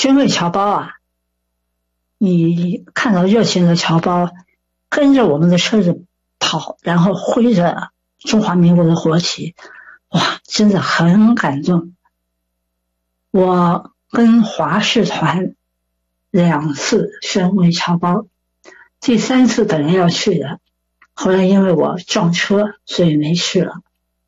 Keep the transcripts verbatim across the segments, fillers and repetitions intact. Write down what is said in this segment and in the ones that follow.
宣慰侨胞啊，你看到热情的侨胞跟着我们的车子跑，然后挥着中华民国的国旗，哇，真的很感动。我跟华视团两次宣慰侨胞，第三次本来要去的，后来因为我撞车，所以没去了。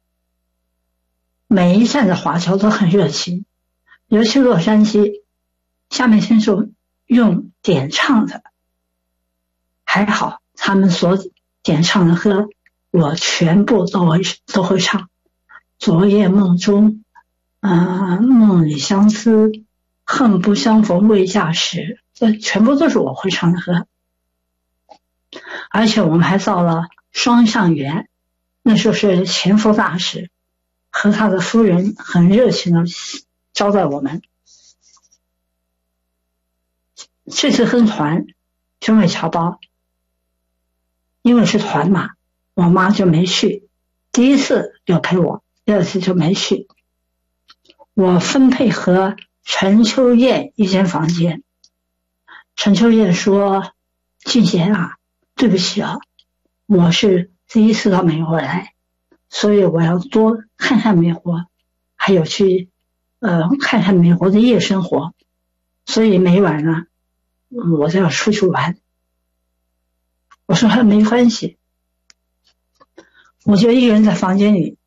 每一站的华侨都很热情，尤其洛杉矶，下面听众用点唱的，还好他们所点唱的歌我全部都会都会唱。昨夜梦中，呃，梦里相思，恨不相逢未嫁时，这全部都是我会唱的歌。而且我们还造了双向园，那时候是前佛大使和他的夫人很热情的招待我们。这次跟团宣慰侨胞，因为是团嘛，我妈就没去。第一次有陪我，第二次就没去。我分配和陈秋燕一间房间。陈秋燕说：“静贤啊，对不起啊，我是第一次到美国来，所以我要多看看美国，还有去呃看看美国的夜生活，所以每晚呢，我都要出去玩。”我说没关系，我就一个人在房间里